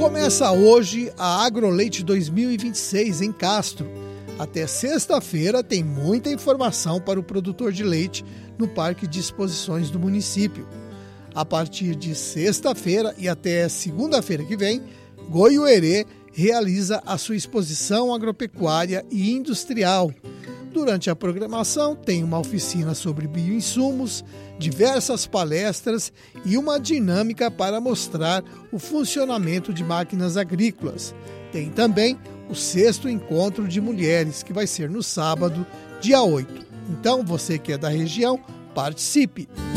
Começa hoje a AgroLeite 2026 em Castro. Até sexta-feira tem muita informação para o produtor de leite no Parque de Exposições do município. A partir de sexta-feira e até segunda-feira que vem, Goiuerê realiza a sua exposição agropecuária e industrial. Durante a programação tem uma oficina sobre bioinsumos, diversas palestras e uma dinâmica para mostrar o funcionamento de máquinas agrícolas. Tem também o 6º Encontro de Mulheres, que vai ser no sábado, dia 8. Então, você que é da região, participe!